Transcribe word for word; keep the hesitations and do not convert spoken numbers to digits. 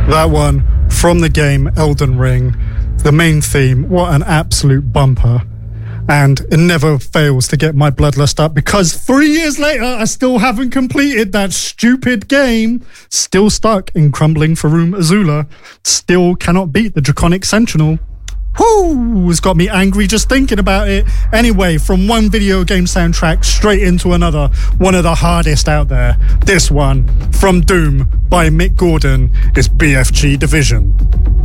That one from the game Elden Ring, the main theme, what an absolute bumper. And it never fails to get my bloodlust up because three years later, I still haven't completed that stupid game. Still stuck in crumbling Farum Azula. Still cannot beat the Draconic Sentinel. Whoo! It's got me angry just thinking about it. Anyway, from one video game soundtrack straight into another, one of the hardest out there. This one, from Doom by Mick Gordon, is B F G Division.